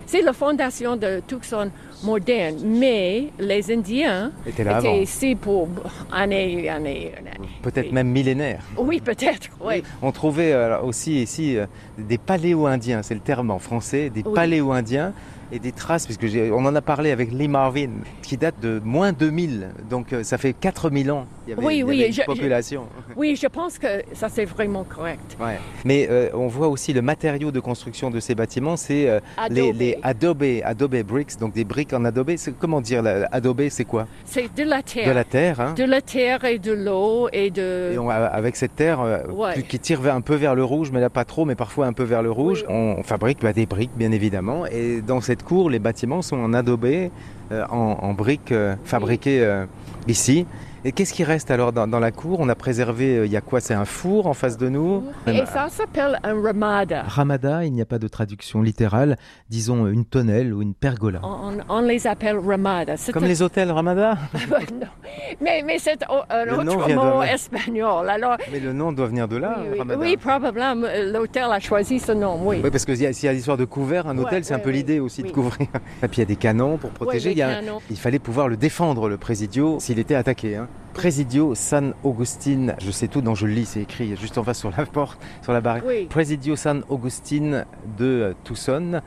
c'est la fondation de Tucson moderne. Mais les Indiens étaient là avant. Ici pour années. Peut-être même millénaires. Oui, peut-être, oui. On trouvait aussi ici des paléo-indiens, c'est le terme en français, des paléo-indiens. Et des traces, puisque on en a parlé avec Lee Marvin, qui date de moins 2000, donc ça fait 4000 ans, il y avait une population. Oui, je pense que ça c'est vraiment correct. Ouais. Mais on voit aussi le matériau de construction de ces bâtiments, c'est les adobe bricks, donc des briques en adobe. Comment dire, adobe, c'est quoi? C'est de la terre. De la terre, hein. De la terre et de l'eau et de... Et avec cette terre qui tire un peu vers le rouge, mais là pas trop, mais parfois un peu vers le rouge, on fabrique des briques, bien évidemment, et dans cette cour, les bâtiments sont en adobé, en briques fabriquées ici. Et qu'est-ce qui reste alors dans la cour? On a préservé, il y a quoi? C'est un four en face de nous? Et ça s'appelle un ramada. Ramada, il n'y a pas de traduction littérale, disons une tonnelle ou une pergola. On les appelle ramada. Comme les hôtels Ramada? Non. Mais c'est un autre mot espagnol. Alors, mais le nom doit venir de là, Ramada. Oui, probablement. L'hôtel a choisi ce nom, oui. Oui, parce que s'il y a l'histoire de couvert, un hôtel, c'est un peu l'idée aussi de couvrir. Et puis il y a des canons pour protéger. Il fallait pouvoir le défendre, le Presidio, s'il était attaqué. Presidio San Agustín, je sais tout, je le lis, c'est écrit juste en face sur la porte, sur la barrière. Oui. Presidio San Agustín de Tucson,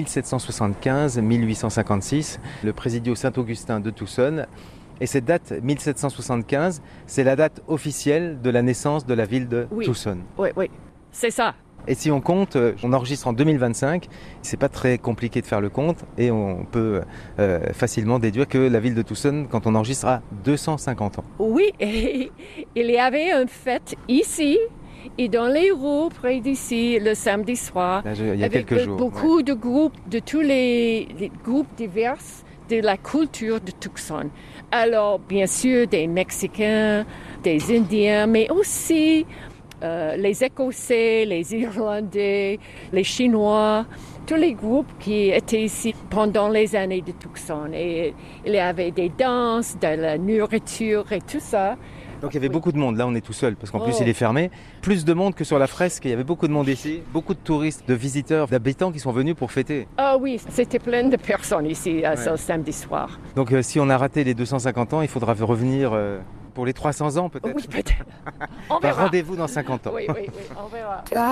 1775-1856. Le Presidio Saint-Augustin de Tucson. Et cette date, 1775, c'est la date officielle de la naissance de la ville de Tucson. Oui, c'est ça. Et si on compte, on enregistre en 2025, c'est pas très compliqué de faire le compte et on peut facilement déduire que la ville de Tucson, quand on enregistre, a 250 ans. Oui, et il y avait une fête ici et dans les rues près d'ici le samedi soir. Là, il y a quelques jours. Beaucoup de groupes, de tous les groupes divers de la culture de Tucson. Alors, bien sûr, des Mexicains, des Indiens, mais aussi... les Écossais, les Irlandais, les Chinois, tous les groupes qui étaient ici pendant les années de Tucson. Et il y avait des danses, de la nourriture et tout ça. Donc il y avait beaucoup de monde, là on est tout seul parce qu'en plus il est fermé. Plus de monde que sur la fresque, il y avait beaucoup de monde ici, beaucoup de touristes, de visiteurs, d'habitants qui sont venus pour fêter. Ah oui, c'était plein de personnes ici ce samedi soir. Donc si on a raté les 250 ans, il faudra revenir... pour les 300 ans peut-être? Oui, peut-être. On verra. Rendez-vous dans 50 ans. Oui, on verra.